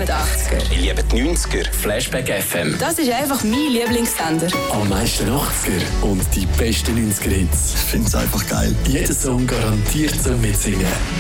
die 80er. Ich liebe die 90er. Flashback FM. Das ist einfach mein Lieblingssender. Am meisten 80er und die besten 90er Hits. Ich finde es einfach geil. Jeder Song garantiert zum Mitsingen.